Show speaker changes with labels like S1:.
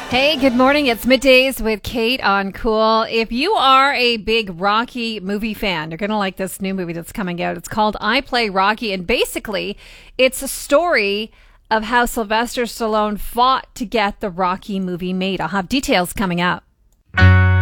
S1: Hey, good morning. It's Middays with Kate on Cool. If you are a big Rocky movie fan, you're going to like this new movie that's coming out. It's called I Play Rocky, and basically it's a story of how Sylvester Stallone fought to get the Rocky movie made. I'll have details coming up.